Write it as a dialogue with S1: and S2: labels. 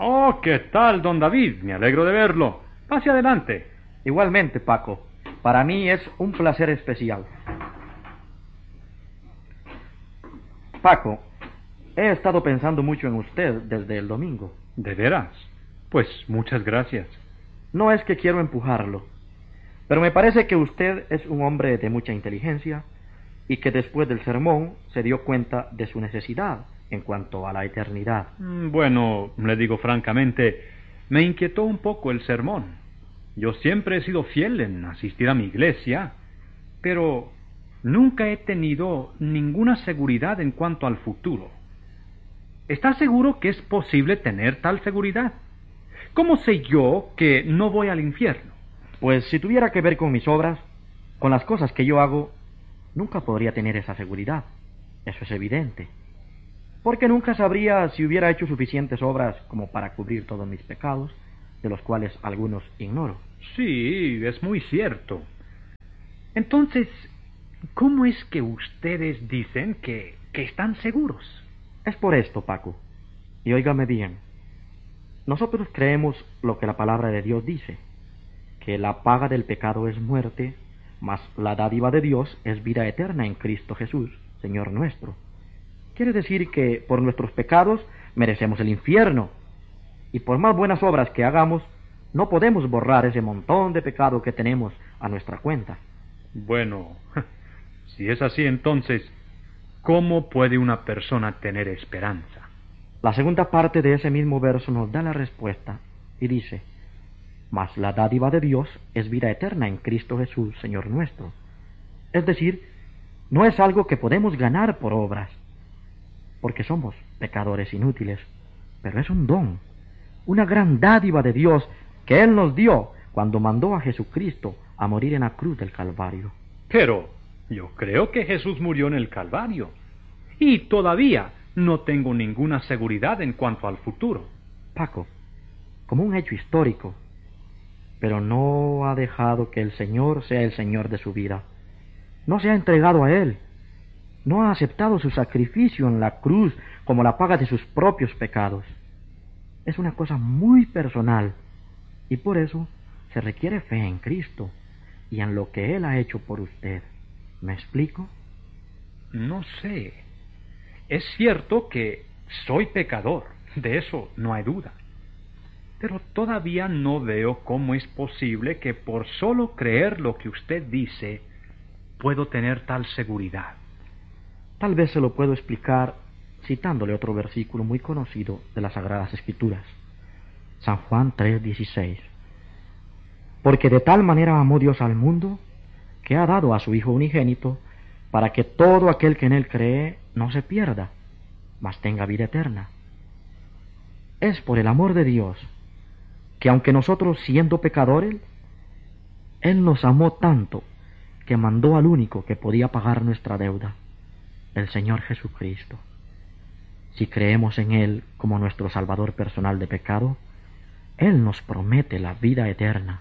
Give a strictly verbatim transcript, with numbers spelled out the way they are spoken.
S1: Oh, ¿qué tal, don David? Me alegro de verlo. Pase adelante.
S2: Igualmente, Paco. Para mí es un placer especial. Paco, he estado pensando mucho en usted desde el domingo.
S1: ¿De veras? Pues muchas gracias.
S2: No es que quiero empujarlo, pero me parece que usted es un hombre de mucha inteligencia y que después del sermón se dio cuenta de su necesidad en cuanto a la eternidad.
S1: Bueno, le digo francamente, me inquietó un poco el sermón. Yo siempre he sido fiel en asistir a mi iglesia, pero nunca he tenido ninguna seguridad en cuanto al futuro. ¿Está seguro que es posible tener tal seguridad? ¿Cómo sé yo que no voy al infierno?
S2: Pues si tuviera que ver con mis obras, con las cosas que yo hago, nunca podría tener esa seguridad. Eso es evidente. Porque nunca sabría si hubiera hecho suficientes obras como para cubrir todos mis pecados, de los cuales algunos ignoro.
S1: Sí, es muy cierto. Entonces, ¿cómo es que ustedes dicen que, que están seguros?
S2: Es por esto, Paco. Y óigame bien. Nosotros creemos lo que la palabra de Dios dice, que la paga del pecado es muerte, mas la dádiva de Dios es vida eterna en Cristo Jesús, Señor nuestro. Quiere decir que por nuestros pecados merecemos el infierno, y por más buenas obras que hagamos, no podemos borrar ese montón de pecado que tenemos a nuestra cuenta.
S1: Bueno, si es así, entonces, ¿cómo puede una persona tener esperanza?
S2: La segunda parte de ese mismo verso nos da la respuesta y dice: mas la dádiva de Dios es vida eterna en Cristo Jesús, Señor nuestro. Es decir, no es algo que podemos ganar por obras, porque somos pecadores inútiles, pero es un don, una gran dádiva de Dios que Él nos dio cuando mandó a Jesucristo a morir en la cruz del Calvario.
S1: Pero yo creo que Jesús murió en el Calvario, y todavía no tengo ninguna seguridad en cuanto al futuro.
S2: Paco, como un hecho histórico, pero no ha dejado que el Señor sea el Señor de su vida. No se ha entregado a Él. No ha aceptado su sacrificio en la cruz como la paga de sus propios pecados. Es una cosa muy personal, y por eso se requiere fe en Cristo y en lo que Él ha hecho por usted. ¿Me explico?
S1: No sé. Es cierto que soy pecador, de eso no hay duda. Pero todavía no veo cómo es posible que por solo creer lo que usted dice, puedo tener tal seguridad.
S2: Tal vez se lo puedo explicar citándole otro versículo muy conocido de las Sagradas Escrituras. San Juan tres dieciséis. Porque de tal manera amó Dios al mundo, que ha dado a su Hijo unigénito, para que todo aquel que en Él cree no se pierda, mas tenga vida eterna. Es por el amor de Dios, que aunque nosotros siendo pecadores, Él nos amó tanto, que mandó al único que podía pagar nuestra deuda, el Señor Jesucristo. Si creemos en Él como nuestro Salvador personal de pecado, Él nos promete la vida eterna.